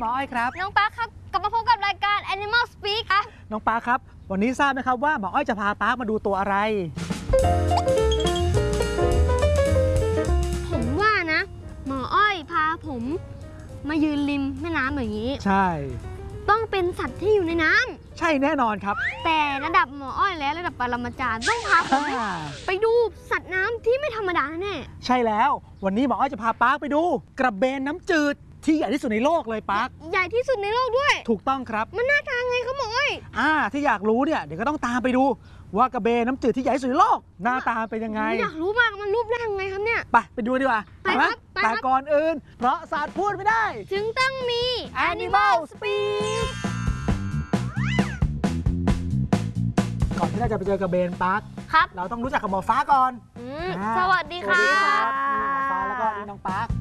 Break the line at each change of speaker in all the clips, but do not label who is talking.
มออ้อยครับ
น้องปาร์คครับกลับมาพบกับรายการ Animal Speak ครับ
น้องปาร์คครับวันนี้ทราบไหมครับว่าหมออ้อยจะพาปาร์คมาดูตัวอะไร
ผมว่านะหมออ้อยพาผมมายืนริมแม่น้ำอย่างนี้
ใช่
ต้องเป็นสัตว์ที่อยู่ในน้ำ
ใช่แน่นอนครับ
แต่ระดับหมออ้อยและระดับปรมาจารย์ต้องพาผมไปดูสัตว์น้ำที่ไม่ธรรมดาแน่
ใช่แล้ววันนี้หมออ้อยจะพาปาร์คไปดูกระเบนน้ำจืดที่ใหญ่ที่สุดในโลกเลยปาร์ค
ใหญ่ที่สุดในโลกด้วย
ถูกต้องครับ
มันหน้าตาไงครับหมออ้อย
ที่อยากรู้เนี่ยเดี๋ยวก็ต้องตามไปดูว่ากระเบนน้ำจืดที่ใหญ่ที่สุดในโลกหน้าตาเป็นยังไง
อยากรู้มากมันรูปร่างไงครับเนี่ย
ไปดูดีกว่า
ไปครับ
แต่ก่อนอื่นเพราะสัตว์พูดไม่ได้
จึงต้องมี Animal Speak
ก่อนที่เราจะไปเจอกระเบนปาร์ค
ครับ
เราต้องรู้จักกับหมอฟ้าก่อน
สวัสดีครับ
หมอฟ้าแล้วก็น้องปาร์ค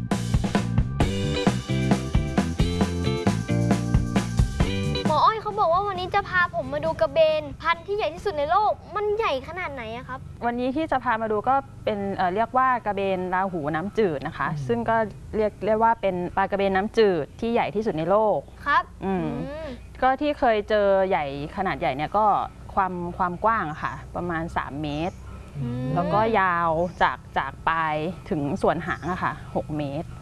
หมออ้อยเขาบอกว่าวันนี้จะพาผมมาดูกระเบนพันธุ์ที่ใหญ่ที่สุดในโลกมันใหญ่ขนาดไหนครับ
วันนี้ที่จะพามาดูก็เป็นเรียกว่ากระเบนราหูน้ำจืดนะคะซึ่งก็เรียกว่าเป็นปลากระเบนน้ำจืดที่ใหญ่ที่สุดในโลก
ครับ
ก็ที่เคยเจอใหญ่ขนาดใหญ่เนี่ยก็ความกว้างค่ะประมาณ3 เมตรแล้วก็ยาวจากปลายถึงส่วนหางอะค่ะ6 เมตร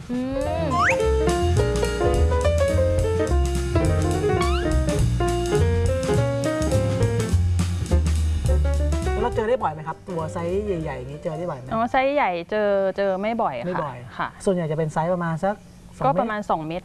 เราเจอได้บ่อยไหมครับตัวไซส์ใหญ่ๆอย่างนี้เจอได้บ่อยไหม
ไซส์ใหญ่เจอไม่บ่อยค่ะ
ส่วนใหญ่จะเป็นไซส์ประมาณสัก
ก็ประมาณ2 เมตร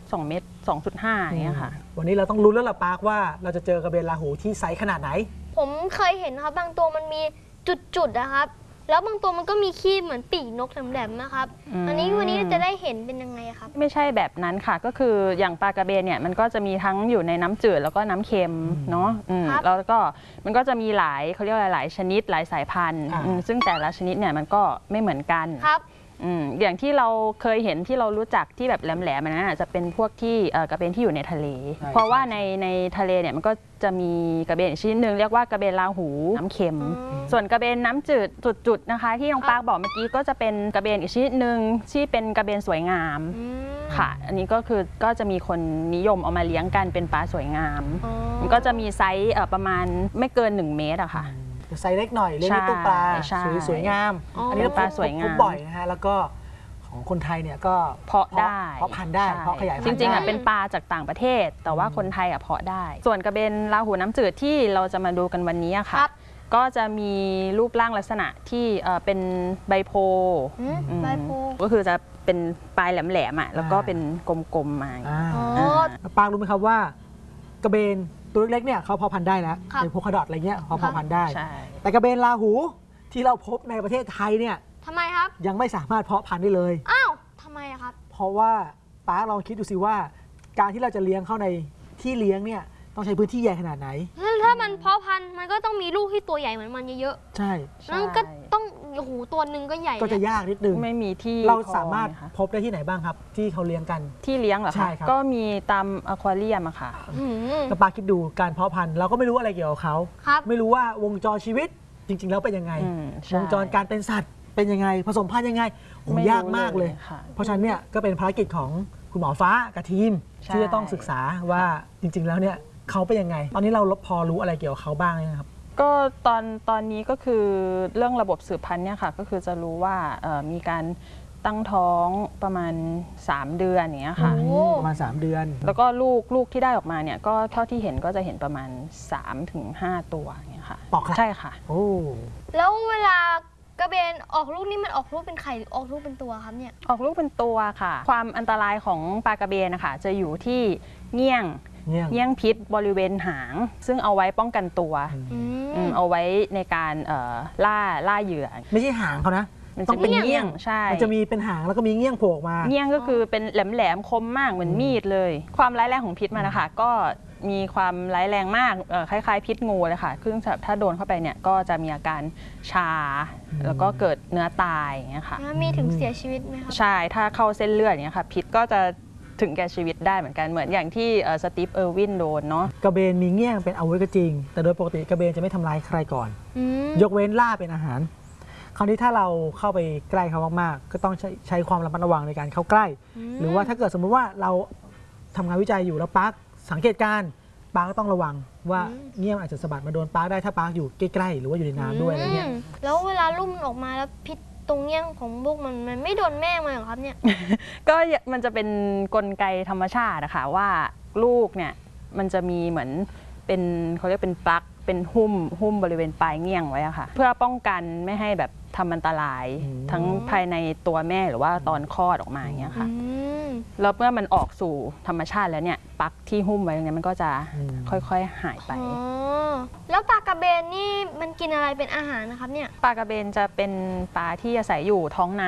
2.5 อย่างเงี้ยค่ะ
วันนี้เราต้องลุ้นแล้วล่ะปาร์คว่าเราจะเจอกระเบนราหูที่ไซส์ขนาดไหน
ผมเคยเห็นครับบางตัวมันมีจุดๆนะครับแล้วบางตัวมันก็มีขี้เหมือนปีกนกแหลมๆนะครับวันนี้จะได้เห็นเป็นยังไงครับ
ไม่ใช่แบบนั้นค่ะก็คืออย่างปลากระเบนเนี่ยมันก็จะมีทั้งอยู่ในน้ำจืดแล้วก็น้ำเค็มเนาะแล้วก็มันก็จะมีหลายเขาเรียกว่าหลายชนิดหลายสายพันธุ์ซึ่งแต่ละชนิดเนี่ยมันก็ไม่เหมือนกัน
ครับ
อย่างที่เราเคยเห็นที่เรารู้จักที่แบบแหลมๆนั้นจะเป็นพวกที่กระเบนที่อยู่ในทะเลเพราะว่าในทะเลเนี่ยมันก็จะมีกระเบนชนิดหนึ่งเรียกว่ากระเบนราหูน้ำเค็มส่วนกระเบนน้ำจืดจุดๆนะคะที่น้องปาร์คบอกเมื่อกี้ก็จะเป็นกระเบนอีกชนิดหนึ่งที่เป็นกระเบนสวยงามค่ะอันนี้ก็จะมีคนนิยมเอามาเลี้ยงกันเป็นปลาสวยงามมันก็จะมีไซส์ประมาณไม่เกิน1 เมตรอะค่ะ
ไซส์เล็กหน่อยเลี้ยงในตู้ปลาสวยงามอันนี้
ปลาสวยงาม
บ่อยนะฮะแล้วก็ของคนไทยเนี่ยก็
เพาะได้
เพาะพันธุ์ได้เพาะขยายพันธุ์
จริงๆเป็นปลาจากต่างประเทศแต่ว่าคนไทยเพาะได้ส่วนกระเบนราหูน้ำจืดที่เราจะมาดูกันวันนี้ค่ะก็จะมีรูปร่างลักษณะที่เป็นใบโพก็คือจะเป็นปลายแหลมๆแล้วก็เป็นกลมๆมา
ปางรู้ไหมครับว่ากระเบนตัวเล็กๆเนี่ยเขาเพาะพันธุ์ได้นะเป็นโพคาดอทอะไรเงี้ยเขาเพาะพันธุ์ได้แต่กระเบนราหูที่เราพบในประเทศไทยเนี่ย
ทำไมครับ
ยังไม่สามารถเพาะพันธุ์ได้เลย
อ้าวทำไมครับ
เพราะว่าป้าลองคิดดูสิว่าการที่เราจะเลี้ยงเข้าในที่เลี้ยงเนี่ยต้องใช้พื้นที่ใหญ่ขนาดไหน
ถ้ามันเพาะพันธุ์มันก็ต้องมีลูกที่ตัวใหญ่เหมือนมันเยอะ
ๆใช่
นั่นก็ต้องโอ้โหตัวหนึ่งก็ใหญ่
ก็จะยากนิดนึง
ไม่มีที่
เราสามารถพบได้ที่ไหนบ้างครับที่เขาเลี้ยงกัน
ที่เลี้ยงเหรอคะก็มีตามอควาเรียมอะค่ะ
ก็ป้าคิดดูการเพาะพันธุ์เราก็ไม่รู้อะไรเกี่ยวกับเขาไม่รู้ว่าวงจรชีวิตจริงๆแล้วเป็นยังไงวงจรการเป็นสัตว์เป็นยังไงผสมพันธุ์ยังไงยากมากเลยเพราะฉะนั้นเนี่ยก็เป็นภารกิจของคุณหมอฟ้ากับทีมที่จะต้องศึกษาว่าจริงๆแล้วเนี่ยเขาเป็นยังไงตอนนี้เราพอรู้อะไรเกี่ยวกับเขาบ้างไหมครับ
ก็ตอนนี้ก็คือเรื่องระบบสืบพันธุ์เนี่ยค่ะก็คือจะรู้ว่ามีการตั้งท้องประมาณ3 เดือนอย่างเงี้ยค่ะ
ประมาณ3 เดือน
แล้วก็ลูกที่ได้ออกมาเนี่ยก็เท่าที่เห็นก็จะเห็นประมาณ 3-5 ตัวอย่างเงี้ยค่ะใช่ค่ะ
โอ้
แล้วเวลากระเบนออกลูกนี่มันออกลูกเป็นไข่หรือออกลูกเป็นตัวครับเนี่ย
ออกลูกเป็นตัวค่ะความอันตรายของปลากระเบนนะคะจะอยู่ที่เงี้ยงพิษบริเวณหางซึ่งเอาไว้ป้องกันตัวเอาไว้ในการล่าเหยื่อ
ไม่ใช่หางเขานะ
ต้องเป็นเงี้ยงใช่
มันจะมีเป็นหางแล้วก็มีเงี้ยงโผล่มา
เงี้ยงก็คือเป็นแหลมคมมากเหมือนมีดเลยความร้ายแรงของพิษมันนะคะก็มีความร้ายแรงมากคล้ายๆพิษงูเลยค่ะซึ่งถ้าโดนเข้าไปเนี่ยก็จะมีอาการชาแล้วก็เกิดเนื้อตายอย่างเงี้ยค่ะ
มีถึงเสียชีวิตไหมคะ
ใช่ถ้าเข้าเส้นเลือดอย่างเงี้ยค่ะพิษก็จะถึงแก่ชีวิตได้เหมือนกันเหมือนอย่างที่สตีฟเออร์วินโดนเนาะ
กระเบนมีเงี้ยงเป็นอาวุธก็จริงแต่โดยปกติกระเบนจะไม่ทำร้ายใครก่อนยกเว้นล่าเป็นอาหารคราวนี้ถ้าเราเข้าไปใกล้เขามากๆก็ต้องใช้ความระมัดระวังในการเข้าใกล้หรือว่าถ้าเกิดสมมุติว่าเราทำงานวิจัยอยู่แล้วปาร์คสังเกตการณ์ปาร์คก็ต้องระวังว่าเงี้ยงอาจจะสะบัดมาโดนปาร์คได้ถ้าปาร์คอยู่ใกล้ๆหรือว่าอยู่ในน้ำด้วยอะไรเงี้ย
แล้วเวลาลูกมันออกมาแล้วพิษตรงเงี้ยงของลูกมันไม่โดนแม่มันเหรอครับเนี่ย
ก็มันจะเป็นกลไกธรรมชาตินะคะว่าลูกเนี่ยมันจะมีเหมือนเป็นเขาเรียกเป็นปลั๊กเป็นหุ้มบริเวณปลายเงี้ยงไว้อะค่ะเพื่อป้องกันไม่ให้แบบทำอันตรายทั้งภายในตัวแม่หรือว่าตอนคลอดออกมาอย่างเงี้ยค่ะแล้วเมื่อมันออกสู่ธรรมชาติแล้วเนี่ยปลั๊กที่หุ้มไว้ตรงนี้มันก็จะค่อยๆหายไป
แล้วปลากระเบนนี่มันกินอะไรเป็นอาหารนะครับเนี่ย
ปลากระเบนจะเป็นปลาที่อาศัยอยู่ท้องน้ำ